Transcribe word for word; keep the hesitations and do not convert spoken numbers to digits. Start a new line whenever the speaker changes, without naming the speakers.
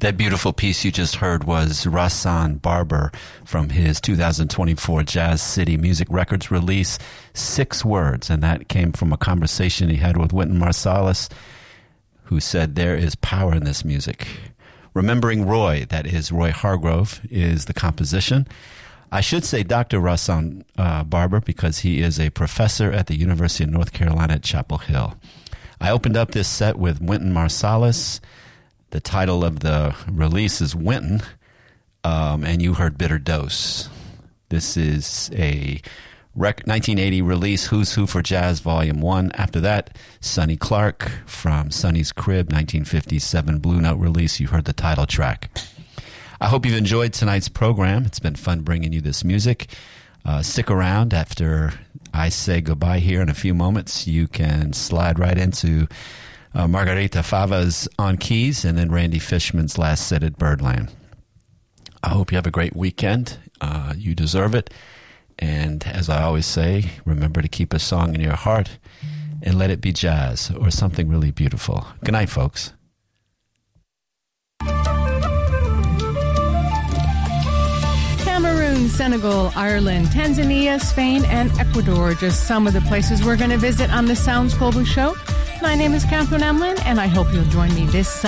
That beautiful piece you just heard was Rahsaan Barber from his two thousand twenty-four Jazz City Music Records release, Six Words, and that came from a conversation he had with Wynton Marsalis, who said there is power in this music. Remembering Roy, that is Roy Hargrove, is the composition. I should say Doctor Rahsaan uh, Barber because he is a professor at the University of North Carolina at Chapel Hill. I opened up this set with Wynton Marsalis. The title of the release is Wynton, um, and you heard Bitter Dose. This is a rec- nineteen eighty release, Who's Who for Jazz Volume one. After that, Sonny Clark from Sonny's Crib, nineteen fifty-seven Blue Note release. You heard the title track. I hope you've enjoyed tonight's program. It's been fun bringing you this music. Uh, stick around. After I say goodbye here in a few moments, you can slide right into Uh, Margarita Fava's on keys, and then Randy Fishman's last set at Birdland. I hope you have a great weekend. Uh, you deserve it. And as I always say, remember to keep a song in your heart and let it be jazz or something really beautiful. Good night, folks.
Cameroon, Senegal, Ireland, Tanzania, Spain, and Ecuador. Just some of the places we're going to visit on the Sounds Global Show. My name is Catherine Emlin, and I hope you'll join me this Sunday.